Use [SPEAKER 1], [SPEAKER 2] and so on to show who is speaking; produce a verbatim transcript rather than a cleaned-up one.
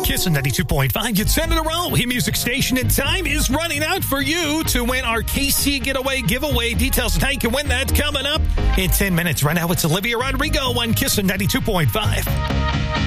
[SPEAKER 1] Kiss ninety-two point five. It's ten in a row. Hit music station, and time is running out for you to win our K C Getaway giveaway. Details of how you can win that coming up in ten minutes. Right now, it's Olivia Rodrigo on Kiss ninety-two point five.